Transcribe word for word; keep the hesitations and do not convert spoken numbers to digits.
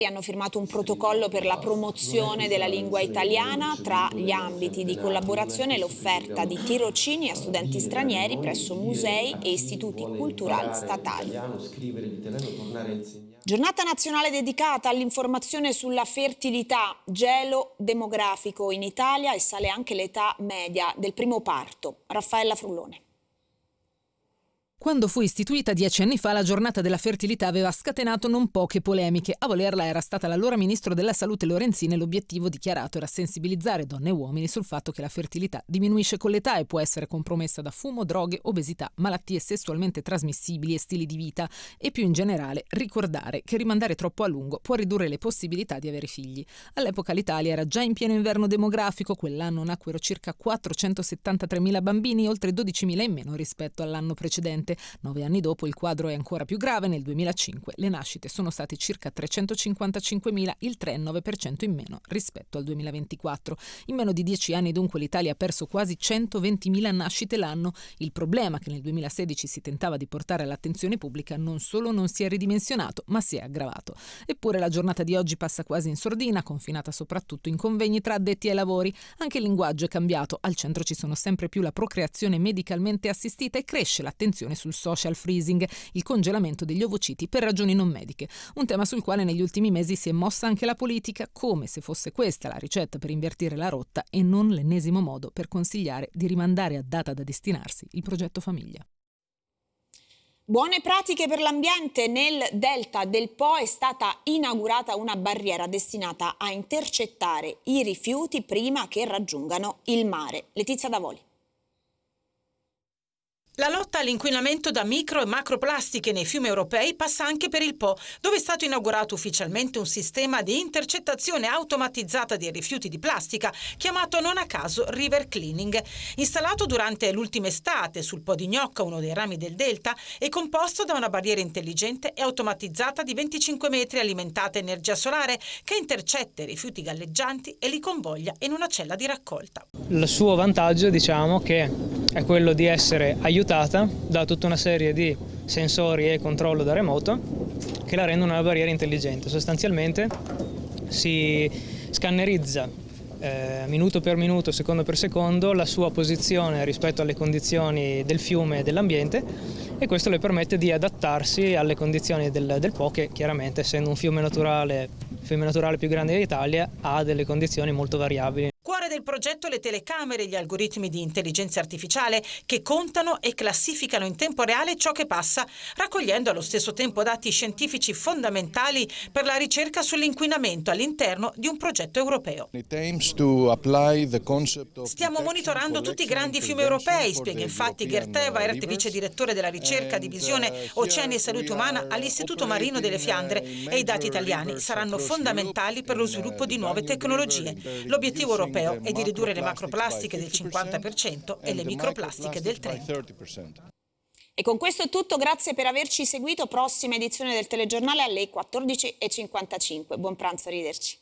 Hanno firmato un protocollo per la promozione della lingua italiana. Tra gli ambiti di collaborazione l'offerta di tirocini a studenti stranieri presso musei e istituti culturali statali. Giornata nazionale dedicata all'informazione sulla fertilità, gelo demografico in Italia e sale anche l'età media del primo parto. Raffaella Frullone. Quando fu istituita dieci anni fa, la giornata della fertilità aveva scatenato non poche polemiche. A volerla era stata l'allora ministro della Salute Lorenzin e l'obiettivo dichiarato era sensibilizzare donne e uomini sul fatto che la fertilità diminuisce con l'età e può essere compromessa da fumo, droghe, obesità, malattie sessualmente trasmissibili e stili di vita e più in generale ricordare che rimandare troppo a lungo può ridurre le possibilità di avere figli. All'epoca l'Italia era già in pieno inverno demografico, quell'anno nacquero circa quattrocentosettantatremila bambini, oltre dodicimila in meno rispetto all'anno precedente. Nove anni dopo il quadro è ancora più grave. Nel duemilacinque le nascite sono state circa trecentocinquantacinquemila, il tre virgola nove per cento in meno rispetto al duemilaventiquattro. In meno di dieci anni dunque l'Italia ha perso quasi centoventimila nascite l'anno. Il problema che nel duemilasedici si tentava di portare all'attenzione pubblica non solo non si è ridimensionato, ma si è aggravato. Eppure la giornata di oggi passa quasi in sordina, confinata soprattutto in convegni tra addetti ai lavori. Anche il linguaggio è cambiato. Al centro ci sono sempre più la procreazione medicalmente assistita e cresce l'attenzione sul social freezing, il congelamento degli ovociti per ragioni non mediche, un tema sul quale negli ultimi mesi si è mossa anche la politica, come se fosse questa la ricetta per invertire la rotta e non l'ennesimo modo per consigliare di rimandare a data da destinarsi il progetto famiglia. Buone pratiche per l'ambiente. Nel delta del Po è stata inaugurata una barriera destinata a intercettare i rifiuti prima che raggiungano il mare. Letizia Davoli. La lotta all'inquinamento da micro e macroplastiche nei fiumi europei passa anche per il Po, dove è stato inaugurato ufficialmente un sistema di intercettazione automatizzata dei rifiuti di plastica, chiamato non a caso River Cleaning. Installato durante l'ultima estate sul Po di Gnocca, uno dei rami del delta, è composto da una barriera intelligente e automatizzata di venticinque metri alimentata a energia solare che intercetta i rifiuti galleggianti e li convoglia in una cella di raccolta. Il suo vantaggio, diciamo, che è quello di essere aiutata da tutta una serie di sensori e controllo da remoto che la rendono una barriera intelligente. Sostanzialmente si scannerizza eh, minuto per minuto, secondo per secondo, la sua posizione rispetto alle condizioni del fiume e dell'ambiente, e questo le permette di adattarsi alle condizioni del, del Po, che chiaramente, essendo un fiume naturale, il fiume naturale più grande d'Italia, ha delle condizioni molto variabili. Cuore del progetto le telecamere e gli algoritmi di intelligenza artificiale che contano e classificano in tempo reale ciò che passa, raccogliendo allo stesso tempo dati scientifici fondamentali per la ricerca sull'inquinamento all'interno di un progetto europeo. Stiamo monitorando tutti i grandi fiumi europei, spiega infatti Gert Everts, vice direttore della ricerca divisione Oceani e Salute Umana all'Istituto Marino delle Fiandre, e i dati italiani saranno fondamentali per lo sviluppo di nuove tecnologie. L'obiettivo europeo è di ridurre le macroplastiche del cinquanta per cento e le microplastiche del trenta per cento. E con questo è tutto, grazie per averci seguito. Prossima edizione del telegiornale alle quattordici e cinquantacinque. Buon pranzo, arrivederci.